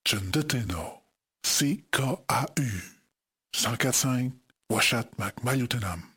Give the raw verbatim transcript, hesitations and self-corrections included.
Chundeteno, C K A U, cent quatre cinq, Washat Macmayutenam.